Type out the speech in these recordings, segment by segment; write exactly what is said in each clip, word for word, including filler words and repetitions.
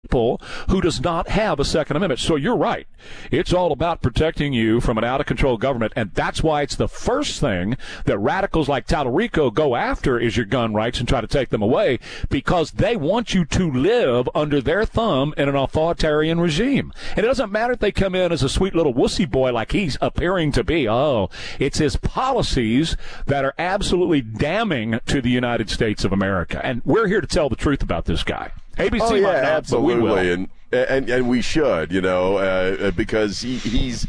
people who does not have a Second Amendment. So you're right. It's all about protecting you from an out-of-control government, and that's why it's the first thing that radicals like Tallarico go after is your gun rights and try to take them away, because they want you to live under their thumb in an authoritarian regime. And it doesn't matter if they come in as a sweet little wussy boy like he's appearing to be. Oh, it's his policies that are absolutely damning to the United States of America. And we're here to tell the truth about this guy. A B C oh, yeah, might not, absolutely, but we will. and and and we should, you know, uh, because he, he's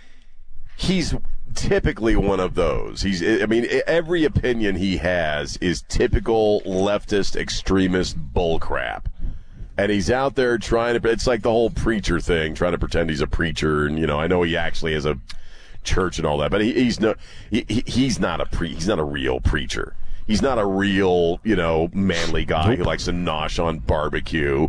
he's typically one of those. He's, I mean, every opinion he has is typical leftist extremist bullcrap, and he's out there trying to. It's like the whole preacher thing, trying to pretend he's a preacher, and you know, I know he actually has a church and all that, but he, he's no, he, he's not a pre, he's not a real preacher. He's not a real, you know, manly guy nope. who likes to nosh on barbecue.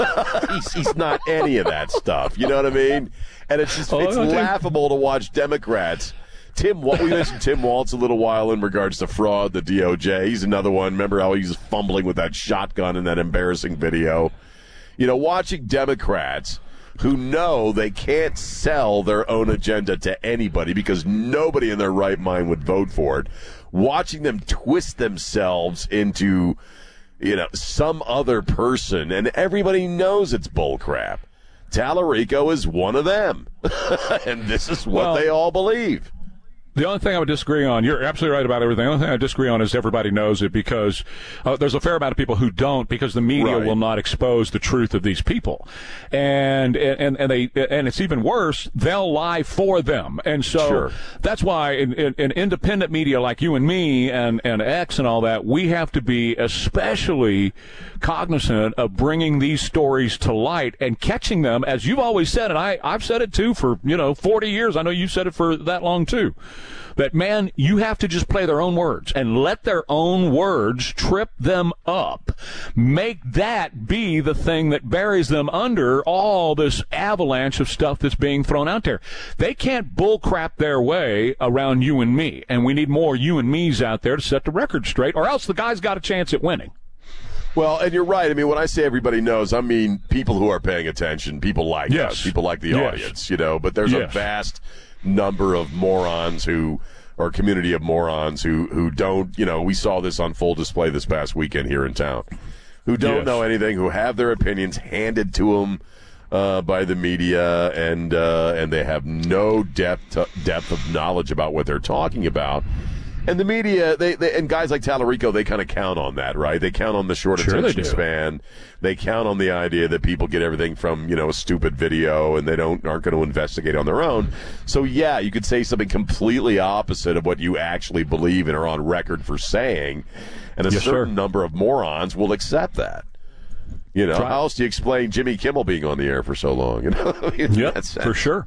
he's, he's not any of that stuff. You know what I mean? And it's just, oh, it's laughable to watch Democrats. Tim, we mentioned Tim Walz a little while in regards to fraud, the D O J. He's another one. Remember how he was fumbling with that shotgun in that embarrassing video? You know, watching Democrats who know they can't sell their own agenda to anybody because nobody in their right mind would vote for it. Watching them twist themselves into, you know, some other person, and everybody knows it's bullcrap. Tallarico is one of them, and this is what well, they all believe. The only thing I would disagree on, you're absolutely right about everything. The only thing I disagree on is everybody knows it, because uh, there's a fair amount of people who don't, because the media right. will not expose the truth of these people. And, and, and they, and it's even worse, they'll lie for them. And so sure. that's why in, in, in independent media like you and me and, and X and all that, we have to be especially cognizant of bringing these stories to light and catching them, as you've always said, and I, I've said it too for, you know, forty years. I know you've said it for that long too. That, man, you have to just play their own words and let their own words trip them up. Make that be the thing that buries them under all this avalanche of stuff that's being thrown out there. They can't bullcrap their way around you and me, and we need more you and me's out there to set the record straight, or else the guy's got a chance at winning. Well, and you're right. I mean, when I say everybody knows, I mean people who are paying attention, people like yes. us, people like the yes. audience, you know, but there's yes. a vast number of morons who, or a community of morons who, who don't, you know, we saw this on full display this past weekend here in town, who don't yes. know anything, who have their opinions handed to them uh, by the media, and uh, and they have no depth depth of knowledge about what they're talking about. And the media, they, they and guys like Tallarico, they kind of count on that, right? They count on the short sure attention they span. They count on the idea that people get everything from, you know, a stupid video, and they don't aren't going to investigate on their own. So, yeah, you could say something completely opposite of what you actually believe and are on record for saying, and a yes, certain sir. number of morons will accept that. You know, how else do you explain Jimmy Kimmel being on the air for so long? You know, I mean, yeah, for sure.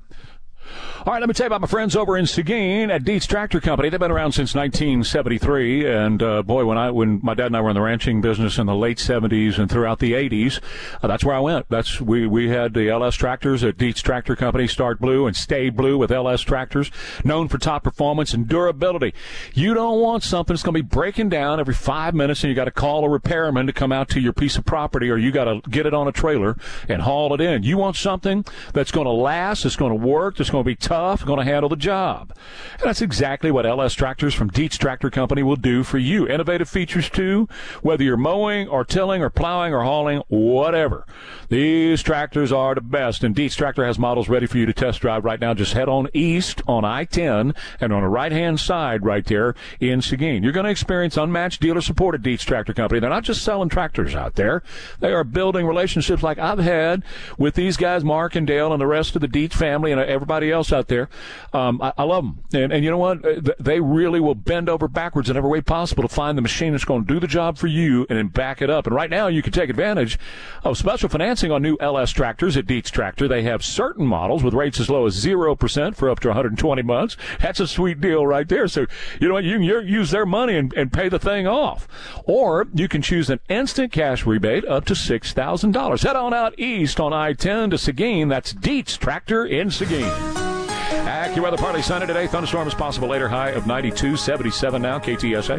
All right, let me tell you about my friends over in Seguin at Dietz Tractor Company. They've been around since nineteen seventy-three, and uh, boy, when I when my dad and I were in the ranching business in the late seventies and throughout the eighties, uh, that's where I went. That's we we had the L S tractors at Dietz Tractor Company, start blue and stay blue with L S tractors, known for top performance and durability. You don't want something that's going to be breaking down every five minutes, and you got to call a repairman to come out to your piece of property, or you got to get it on a trailer and haul it in. You want something that's going to last, that's going to work, that's going to be tough, going to handle the job. And that's exactly what L S Tractors from Dietz Tractor Company will do for you. Innovative features, too, whether you're mowing or tilling or plowing or hauling, whatever. These tractors are the best, and Dietz Tractor has models ready for you to test drive right now. Just head on east on I ten and on the right-hand side right there in Seguin. You're going to experience unmatched dealer support at Dietz Tractor Company. They're not just selling tractors out there. They are building relationships like I've had with these guys, Mark and Dale, and the rest of the Dietz family and everybody else out there. Um, I, I love them. And, and you know what? They really will bend over backwards in every way possible to find the machine that's going to do the job for you and then back it up. And right now, you can take advantage of special financing on new L S tractors at Dietz Tractor. They have certain models with rates as low as zero percent for up to one hundred twenty months. That's a sweet deal right there. So, you know what? You can use their money and, and pay the thing off. Or you can choose an instant cash rebate up to six thousand dollars. Head on out east on I ten to Seguin. That's Dietz Tractor in Seguin. AccuWeather partly sunny today. Thunderstorm is possible later. High of ninety-two, seventy-seven now. K T S A.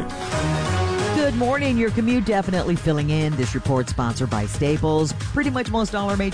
Good morning. Your commute definitely filling in. This report sponsored by Staples. Pretty much most all our major